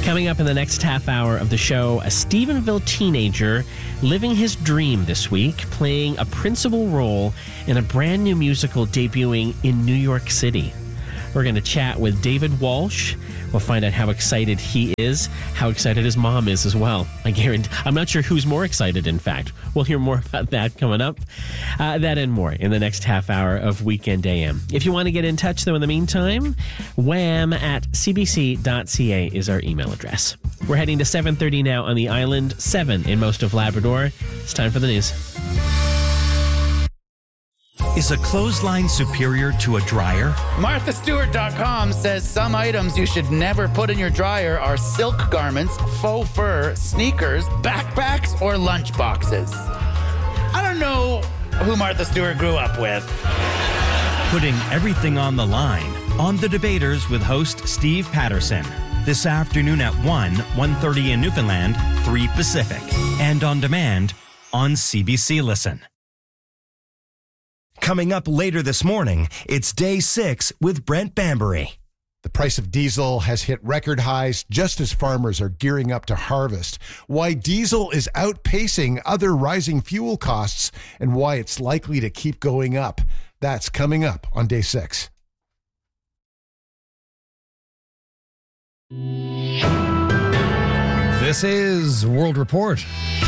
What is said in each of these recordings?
Coming up in the next half hour of the show, a Stephenville teenager living his dream this week, playing a principal role in a brand new musical debuting in New York City. We're going to chat with David Walsh. We'll find out how excited he is, how excited his mom is as well. I'm not sure who's more excited, in fact. We'll hear more about that coming up. That and more in the next half hour of Weekend AM. If you want to get in touch, though, in the meantime, wham@cbc.ca is our email address. We're heading to 7:30 now on the island, 7 in most of Labrador. It's time for the news. Is a clothesline superior to a dryer? MarthaStewart.com says some items you should never put in your dryer are silk garments, faux fur, sneakers, backpacks, or lunch boxes. I don't know who Martha Stewart grew up with. Putting everything on the line on The Debaters with host Steve Patterson. This afternoon at 1:30 in Newfoundland, 3 Pacific. And on demand on CBC Listen. Coming up later this morning, it's Day 6 with Brent Bambury. The price of diesel has hit record highs just as farmers are gearing up to harvest. Why diesel is outpacing other rising fuel costs and why it's likely to keep going up. That's coming up on Day 6. This is World Report.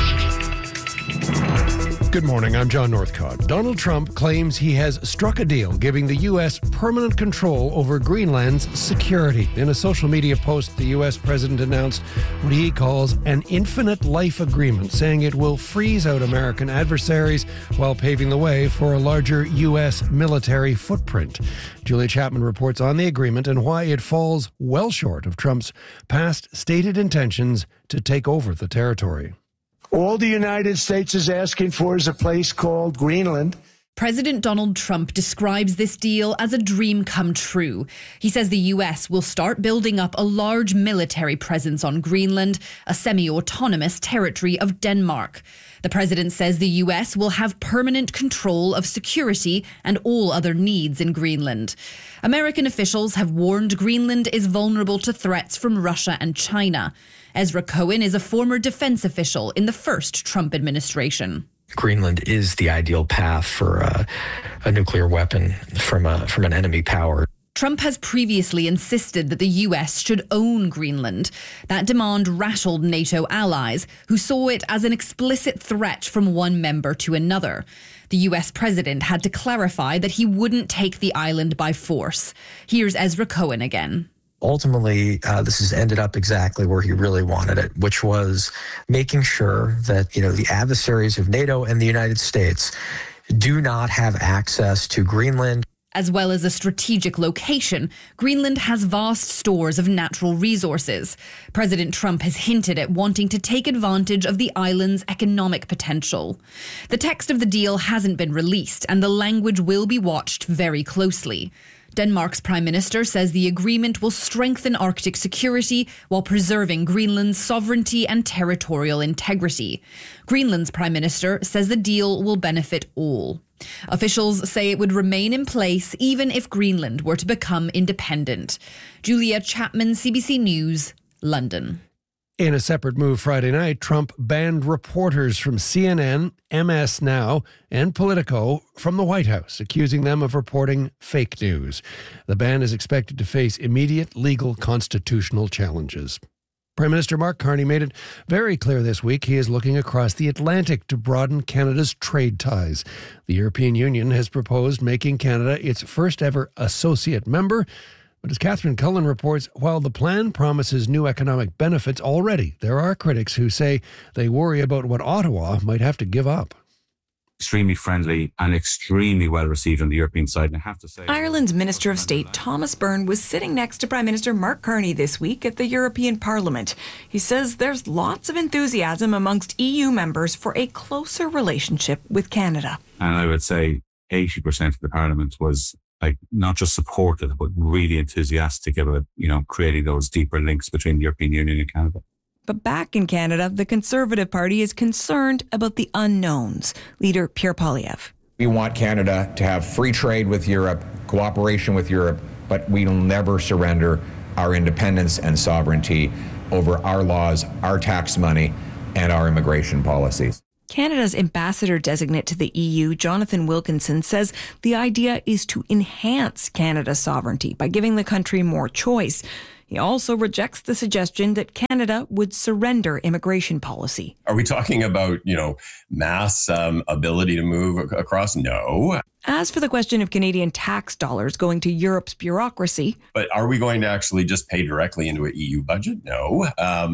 Good morning, I'm John Northcott. Donald Trump claims he has struck a deal giving the U.S. permanent control over Greenland's security. In a social media post, the U.S. president announced what he calls an infinite life agreement, saying it will freeze out American adversaries while paving the way for a larger U.S. military footprint. Julia Chapman reports on the agreement and why it falls well short of Trump's past stated intentions to take over the territory. All the United States is asking for is a place called Greenland. President Donald Trump describes this deal as a dream come true. He says the US will start building up a large military presence on Greenland, a semi-autonomous territory of Denmark. The president says the US will have permanent control of security and all other needs in Greenland. American officials have warned Greenland is vulnerable to threats from Russia and China. Ezra Cohen is a former defense official in the first Trump administration. Greenland is the ideal path for a nuclear weapon from an enemy power. Trump has previously insisted that the US should own Greenland. That demand rattled NATO allies, who saw it as an explicit threat from one member to another. The US president had to clarify that he wouldn't take the island by force. Here's Ezra Cohen again. Ultimately, this has ended up exactly where he really wanted it, which was making sure that, the adversaries of NATO and the United States do not have access to Greenland. As well as a strategic location, Greenland has vast stores of natural resources. President Trump has hinted at wanting to take advantage of the island's economic potential. The text of the deal hasn't been released, and the language will be watched very closely. Denmark's Prime Minister says the agreement will strengthen Arctic security while preserving Greenland's sovereignty and territorial integrity. Greenland's Prime Minister says the deal will benefit all. Officials say it would remain in place even if Greenland were to become independent. Julia Chapman, CBC News, London. In a separate move Friday night, Trump banned reporters from CNN, MS Now, and Politico from the White House, accusing them of reporting fake news. The ban is expected to face immediate legal constitutional challenges. Prime Minister Mark Carney made it very clear this week he is looking across the Atlantic to broaden Canada's trade ties. The European Union has proposed making Canada its first ever associate member. But as Catherine Cullen reports, while the plan promises new economic benefits already, there are critics who say they worry about what Ottawa might have to give up. Extremely friendly and extremely well received on the European side. And I have to say, Ireland's Minister of State Thomas Byrne was sitting next to Prime Minister Mark Carney this week at the European Parliament. He says there's lots of enthusiasm amongst EU members for a closer relationship with Canada. And I would say 80% of the Parliament was not just supportive, but really enthusiastic about, creating those deeper links between the European Union and Canada. But back in Canada, the Conservative Party is concerned about the unknowns. Leader Pierre Poilievre. We want Canada to have free trade with Europe, cooperation with Europe, but we will never surrender our independence and sovereignty. over our laws, our tax money, and our immigration policies. Canada's ambassador-designate to the EU, Jonathan Wilkinson, says the idea is to enhance Canada's sovereignty by giving the country more choice. He also rejects the suggestion that Canada would surrender immigration policy. Are we talking about, mass ability to move across? No. As for the question of Canadian tax dollars going to Europe's bureaucracy. But are we going to actually just pay directly into an EU budget? No.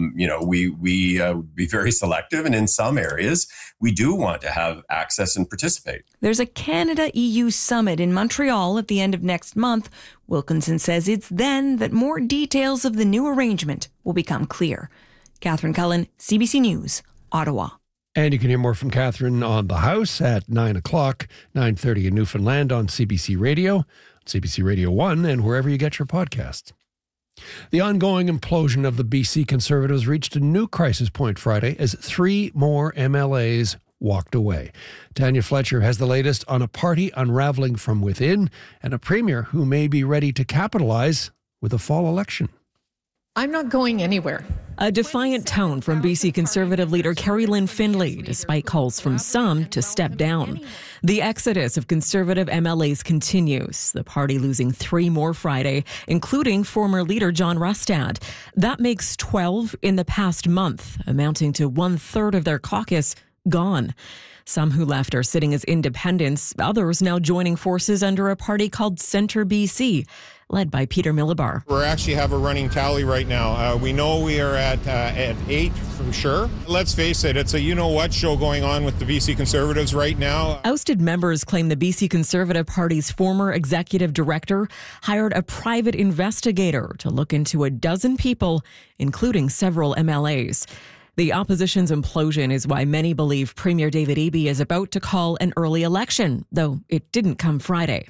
We be very selective. And in some areas, we do want to have access and participate. There's a Canada-EU summit in Montreal at the end of next month. Wilkinson says it's then that more details of the new arrangement will become clear. Catherine Cullen, CBC News, Ottawa. And you can hear more from Catherine on The House at 9 o'clock, 9:30 in Newfoundland on CBC Radio, CBC Radio 1, and wherever you get your podcasts. The ongoing implosion of the BC Conservatives reached a new crisis point Friday as 3 more MLAs walked away. Tanya Fletcher has the latest on a party unraveling from within and a premier who may be ready to capitalize with a fall election. I'm not going anywhere. A defiant tone from BC Conservative leader Carrie Lynn Findlay, despite calls from some to step down. The exodus of Conservative MLAs continues, the party losing 3 more Friday, including former leader John Rustad. That makes 12 in the past month, amounting to 1/3 of their caucus gone. Some who left are sitting as independents, others now joining forces under a party called Centre BC, led by Peter Millibar. We actually have a running tally right now. We know we are at 8 for sure. Let's face it, it's a you-know-what show going on with the BC Conservatives right now. Ousted members claim the BC Conservative Party's former executive director hired a private investigator to look into a dozen people, including several MLAs. The opposition's implosion is why many believe Premier David Eby is about to call an early election, though it didn't come Friday.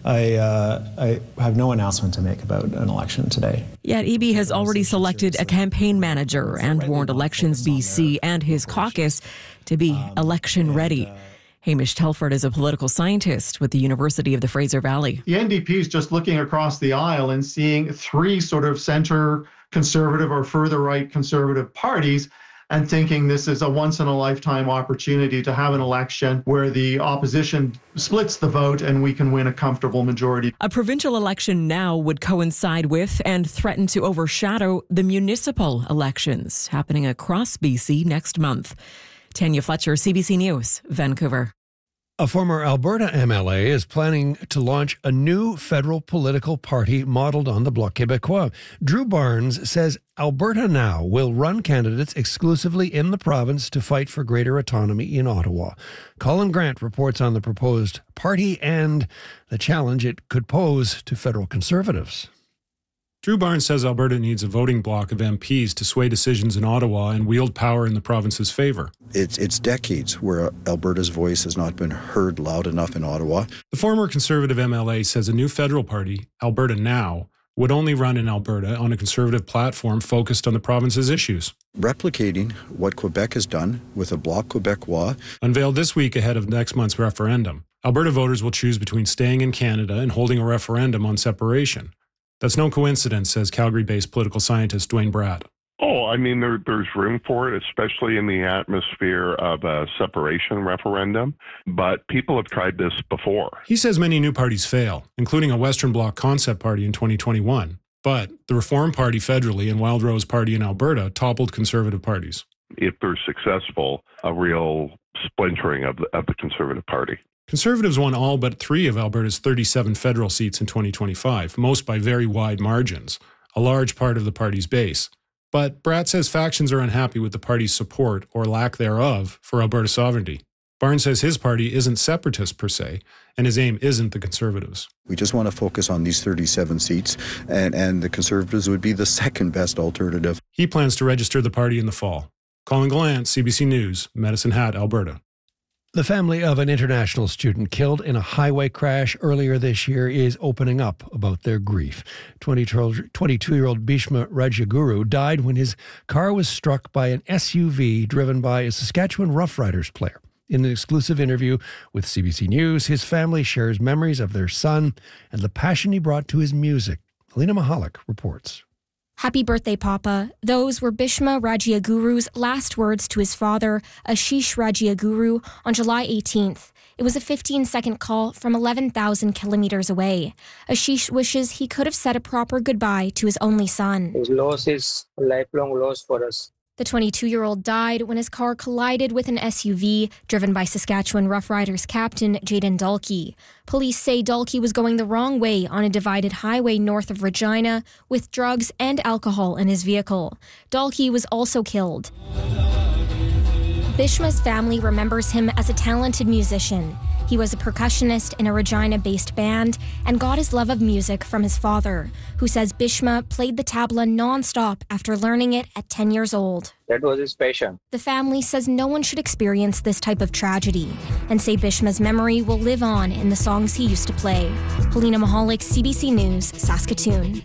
I have no announcement to make about an election today. Yet Eby has already selected a campaign manager and warned Elections BC and his caucus to be election ready. Hamish Telford is a political scientist with the University of the Fraser Valley. The NDP is just looking across the aisle and seeing 3 sort of centre conservative or further right conservative parties and thinking this is a once-in-a-lifetime opportunity to have an election where the opposition splits the vote and we can win a comfortable majority. A provincial election now would coincide with and threaten to overshadow the municipal elections happening across BC next month. Tanya Fletcher, CBC News, Vancouver. A former Alberta MLA is planning to launch a new federal political party modeled on the Bloc Québécois. Drew Barnes says Alberta Now will run candidates exclusively in the province to fight for greater autonomy in Ottawa. Colin Grant reports on the proposed party and the challenge it could pose to federal Conservatives. Drew Barnes says Alberta needs a voting bloc of MPs to sway decisions in Ottawa and wield power in the province's favour. It's decades where Alberta's voice has not been heard loud enough in Ottawa. The former Conservative MLA says a new federal party, Alberta Now, would only run in Alberta on a Conservative platform focused on the province's issues. Replicating what Quebec has done with a Bloc Québécois. Unveiled this week ahead of next month's referendum, Alberta voters will choose between staying in Canada and holding a referendum on separation. That's no coincidence, says Calgary-based political scientist Dwayne Bratt. Oh, I mean, there's room for it, especially in the atmosphere of a separation referendum. But people have tried this before. He says many new parties fail, including a Western Bloc concept party in 2021. But the Reform Party federally and Wild Rose Party in Alberta toppled Conservative parties. If they're successful, a real splintering of the Conservative Party. Conservatives won all but 3 of Alberta's 37 federal seats in 2025, most by very wide margins, a large part of the party's base. But Bratt says factions are unhappy with the party's support, or lack thereof, for Alberta sovereignty. Barnes says his party isn't separatist per se, and his aim isn't the Conservatives. We just want to focus on these 37 seats, and the Conservatives would be the second best alternative. He plans to register the party in the fall. Colin Gallant, CBC News, Medicine Hat, Alberta. The family of an international student killed in a highway crash earlier this year is opening up about their grief. 22-year-old Bhishma Rajaguru died when his car was struck by an SUV driven by a Saskatchewan Roughriders player. In an exclusive interview with CBC News, his family shares memories of their son and the passion he brought to his music. Alina Mahalik reports. Happy birthday, Papa. Those were Bhishma Rajaguru's last words to his father, Ashish Rajaguru, on July 18th. It was a 15-second call from 11,000 kilometers away. Ashish wishes he could have said a proper goodbye to his only son. His loss is a lifelong loss for us. The 22-year-old died when his car collided with an SUV driven by Saskatchewan Rough Riders captain Jayden Dalkey. Police say Dalkey was going the wrong way on a divided highway north of Regina with drugs and alcohol in his vehicle. Dalkey was also killed. Bhishma's family remembers him as a talented musician. He was a percussionist in a Regina-based band and got his love of music from his father, who says Bhishma played the tabla non-stop after learning it at 10 years old. That was his passion. The family says no one should experience this type of tragedy and say Bhishma's memory will live on in the songs he used to play. Helena Mahalik, CBC News, Saskatoon.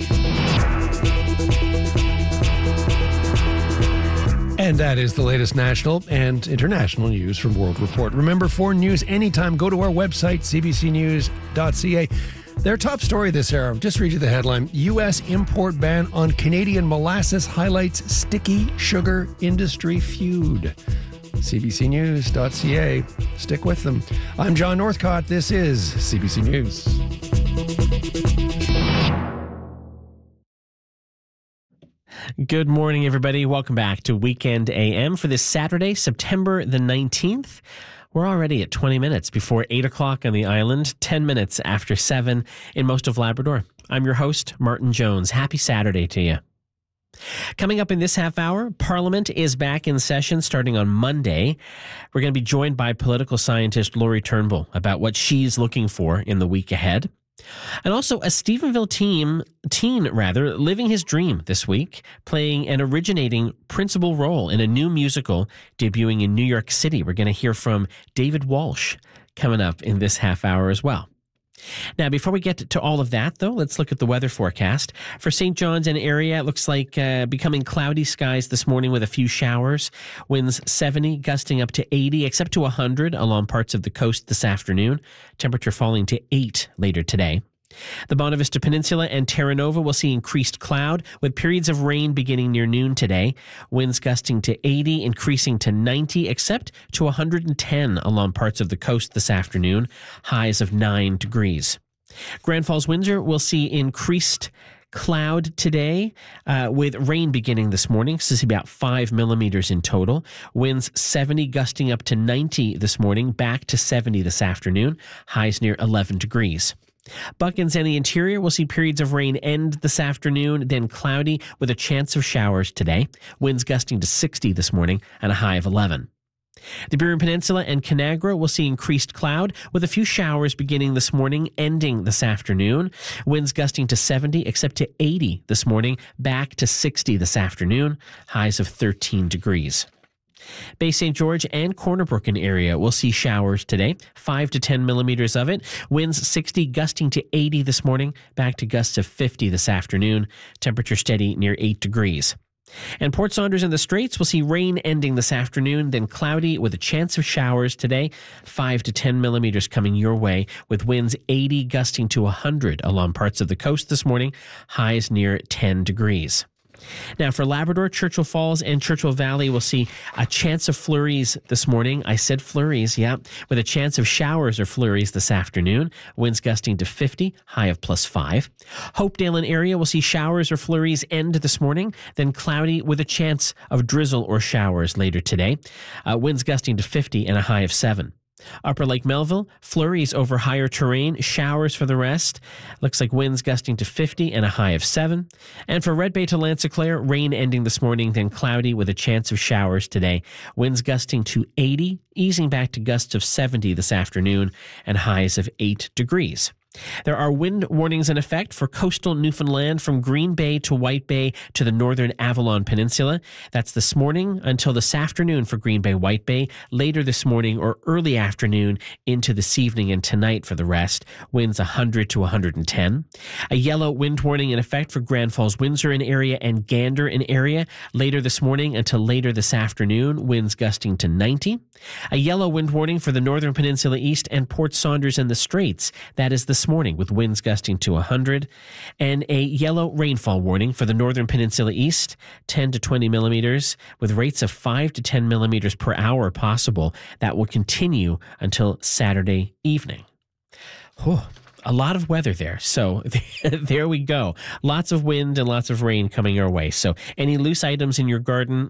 And that is the latest national and international news from World Report. Remember, for news anytime, go to our website, cbcnews.ca. Their top story this hour, just read you the headline, U.S. import ban on Canadian molasses highlights sticky sugar industry feud. cbcnews.ca. Stick with them. I'm John Northcott. This is CBC News. Good morning, everybody. Welcome back to Weekend AM for this Saturday, September the 19th. We're already at 20 minutes before 8 o'clock on the island, 10 minutes after 7 in most of Labrador. I'm your host, Martin Jones. Happy Saturday to you. Coming up in this half hour, Parliament is back in session starting on Monday. We're going to be joined by political scientist Lori Turnbull about what she's looking for in the week ahead. And also a Stephenville teen living his dream this week, playing an originating principal role in a new musical debuting in New York City. We're going to hear from David Walsh coming up in this half hour as well. Now, before we get to all of that, though, let's look at the weather forecast. For St. John's and area, it looks like becoming cloudy skies this morning with a few showers. Winds 70, gusting up to 80, except to 100 along parts of the coast this afternoon. Temperature falling to 8 later today. The Bonavista Peninsula and Terra Nova will see increased cloud with periods of rain beginning near noon today. Winds gusting to 80, increasing to 90, except to 110 along parts of the coast this afternoon. Highs of 9 degrees. Grand Falls, Windsor will see increased cloud today with rain beginning this morning. So this is about 5 millimeters in total. Winds 70, gusting up to 90 this morning, back to 70 this afternoon. Highs near 11 degrees. Buckins and the interior will see periods of rain end this afternoon, then cloudy with a chance of showers today. Winds gusting to 60 this morning and a high of 11. The Burin Peninsula and Conagra will see increased cloud with a few showers beginning this morning, ending this afternoon. Winds gusting to 70, except to 80 this morning, back to 60 this afternoon. Highs of 13 degrees. Bay St. George and Corner Brook area will see showers today, 5 to 10 millimeters of it. Winds 60, gusting to 80 this morning, back to gusts of 50 this afternoon. Temperature steady near 8 degrees. And Port Saunders and the Straits will see rain ending this afternoon, then cloudy with a chance of showers today, 5 to 10 millimeters coming your way, with winds 80, gusting to 100 along parts of the coast this morning, highs near 10 degrees. Now, for Labrador, Churchill Falls and Churchill Valley will see a chance of flurries this morning. I said flurries, yeah, with a chance of showers or flurries this afternoon. Winds gusting to 50, high of +5. Hopedale and area will see showers or flurries end this morning, then cloudy with a chance of drizzle or showers later today. Winds gusting to 50 and a high of 7. Upper Lake Melville, flurries over higher terrain, showers for the rest. Looks like winds gusting to 50 and a high of 7. And for Red Bay to Lanziclare, rain ending this morning, then cloudy with a chance of showers today. Winds gusting to 80, easing back to gusts of 70 this afternoon, and highs of 8 degrees. There are wind warnings in effect for coastal Newfoundland from Green Bay to White Bay to the northern Avalon Peninsula. That's this morning until this afternoon for Green Bay, White Bay, later this morning or early afternoon into this evening and tonight for the rest. Winds 100 to 110. A yellow wind warning in effect for Grand Falls, Windsor in area and Gander in area later this morning until later this afternoon. Winds gusting to 90. A yellow wind warning for the northern peninsula east and Port Saunders and the Straits. That is this this morning with winds gusting to 100, and a yellow rainfall warning for the northern peninsula east, 10 to 20 millimeters, with rates of 5 to 10 millimeters per hour possible. That will continue until Saturday evening. A lot of weather there. So there we go. Lots of wind and lots of rain coming our way. So any loose items in your garden,